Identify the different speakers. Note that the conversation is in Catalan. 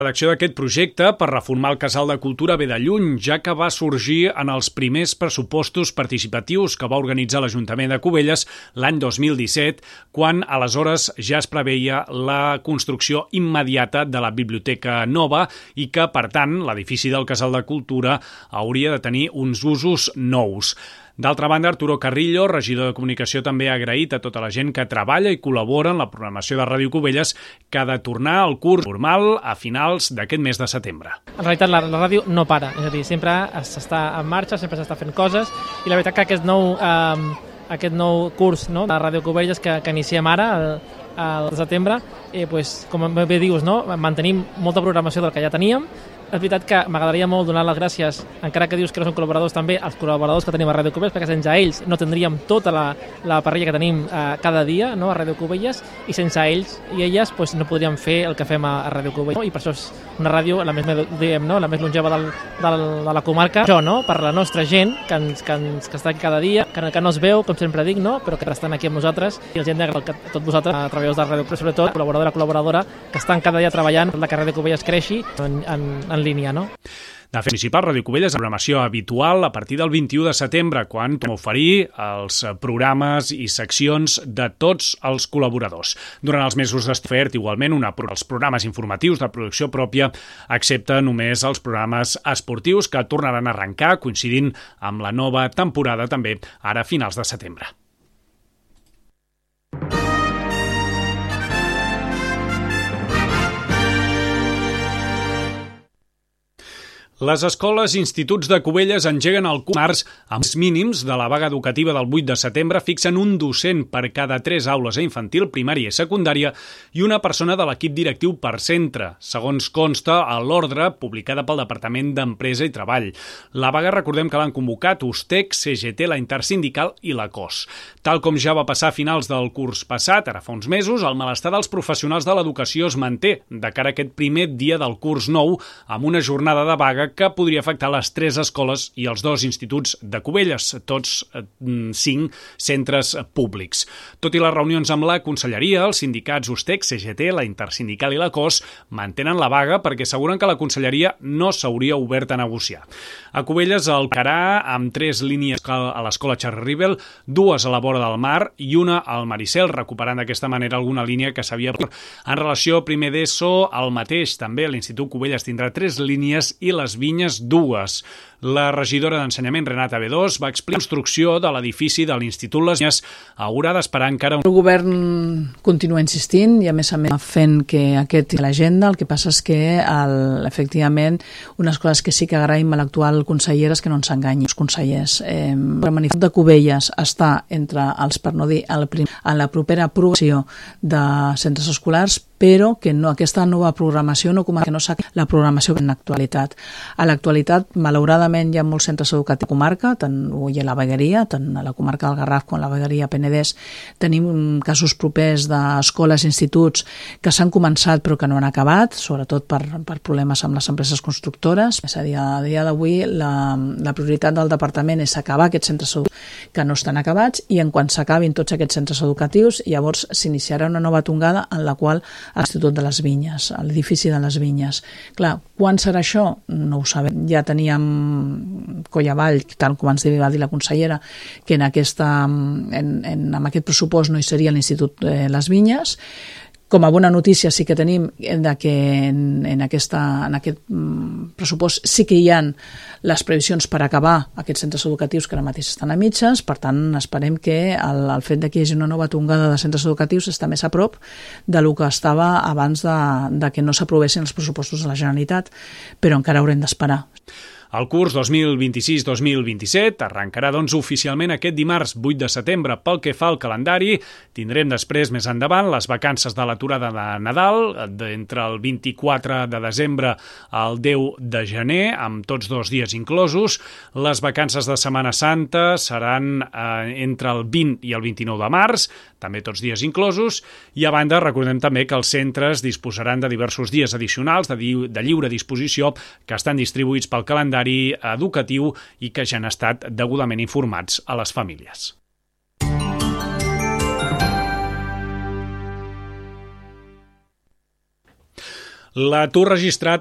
Speaker 1: Redacció d'aquest projecte per reformar el Casal de Cultura ve de lluny, ja que va sorgir en els primers pressupostos participatius que va organitzar l'Ajuntament de Cubelles l'any 2017, quan aleshores ja es preveia la construcció immediata de la biblioteca nova i que, per tant, l'edifici del Casal de Cultura hauria de tenir uns usos nous. D'altra banda, Arturo Carrillo, regidor de Comunicació, també ha agraït a tota la gent que treballa i col·labora en la programació de Ràdio Cubelles, que ha de tornar al curs normal a finals d'aquest mes de setembre.
Speaker 2: En realitat la ràdio no para, és a dir, sempre s'està en marxa, sempre s'està fent coses, i la veritat que aquest nou curs, no, de Ràdio Cubelles que iniciem ara, al setembre, com bé dius, no, mantenim molta programació del que ja teníem. És veritat que m'agradaria molt donar les gràcies, encara que dius que no són col·laboradors, també als col·laboradors que tenim a Ràdio Cubelles, perquè sense ells no tindríem tota la parrilla que tenim cada dia, no, a Ràdio Cubelles, i sense ells i elles no podríem fer el que fem a Ràdio Cubelles. I per això és una ràdio la més longeva de la comarca. Això, no, per la nostra gent que està aquí cada dia, que no es veu, com sempre dic, no, però que estan aquí amb nosaltres, i els hem d'agrair a tots vosaltres, treballadors de Ràdio Cubelles, sobretot col·laboradora, que estan cada dia treballant per que Ràdio Cubelles creixi en línia, no?
Speaker 1: De fet, municipal Ràdio Cubelles, la programació habitual a partir del 21 de setembre, quan tornem a oferir els programes i seccions de tots els col·laboradors. Durant els mesos d'oferta, igualment, els programes informatius de producció pròpia, excepte només els programes esportius que tornaran a arrencar, coincidint amb la nova temporada també, ara a finals de setembre. Les escoles i instituts de Cubelles engeguen el curs març amb els mínims de la vaga educativa del 8 de setembre, fixen un docent per cada 3 aules a infantil, primària i secundària i una persona de l'equip directiu per centre, segons consta a l'ordre publicada pel Departament d'Empresa i Treball. La vaga, recordem que l'han convocat USTEC, CGT, la Intersindical i la COS. Tal com ja va passar a finals del curs passat, ara fa uns mesos, el malestar dels professionals de l'educació es manté de cara a aquest primer dia del curs nou amb una jornada de vaga que podria afectar les 3 escoles i els 2 instituts de Cubelles, tots 5 centres públics. Tot i les reunions amb la Conselleria, els sindicats USTEC, CGT, la Intersindical i la COS mantenen la vaga perquè asseguren que la Conselleria no s'hauria obert a negociar. A Cubelles el carà amb 3 línies a l'escola Charles Rivel, 2 a la vora del mar i una al Maricel, recuperant d'aquesta manera alguna línia que s'havia perdut. En relació a primer d'ESO, el mateix també l'Institut Cubelles tindrà 3 línies i les Vinyes 2. La regidora d'Ensenyament, Renata B2, va explicar la construcció de l'edifici de l'Institut Les Vinyes haurà d'esperar encara
Speaker 3: El govern continua insistint i a més fent que aquest és l'agenda. El que passa és que efectivament unes coses que sí que agraïm a l'actual consellera és que no ens enganyi els consellers. El manifest de Cubelles està entre els, per no dir, en la propera aprovació de centres escolars, però que no, aquesta nova programació no comença, que no s'ha la programació en l'actualitat. A l'actualitat, malauradament, hi ha molts centres educatius a la comarca, tant a la Vegueria, tant a la comarca del Garraf com a la Vegueria Penedès. Tenim casos propers d'escoles i instituts que s'han començat però que no han acabat, sobretot per problemes amb les empreses constructores. És a dir, a dia d'avui la prioritat del departament és acabar aquests centres educatius que no estan acabats i en quan s'acabin tots aquests centres educatius, llavors s'iniciarà una nova tongada en la qual l'Institut de les Vinyes, l'edifici de les Vinyes. Clar, quan serà això? No ho sabem. Ja teníem coll avall, tal com ens va dir la consellera, que en amb aquest pressupost no hi seria l'Institut de les Vinyes. Com a bona notícia sí que tenim que en aquest pressupost sí que hi ha les previsions per acabar aquests centres educatius que ara mateix estan a mitges. Per tant, esperem que el fet que hi hagi una nova tongada de centres educatius està més a prop del que estava abans de que no s'aprovessin els pressupostos de la Generalitat, però encara haurem d'esperar.
Speaker 1: El curs 2026-2027 arrencarà doncs oficialment aquest dimarts 8 de setembre. Pel que fa al calendari, tindrem després més endavant les vacances de l'aturada de Nadal, entre el 24 de desembre al 10 de gener, amb tots 2 dies inclosos. Les vacances de Setmana Santa seran entre el 20 i el 29 de març, també tots dies inclosos, i a banda recordem també que els centres disposaran de diversos dies addicionals de lliure disposició que estan distribuïts pel calendari educatiu i que ja han estat degudament informats a les famílies. L'atur registrat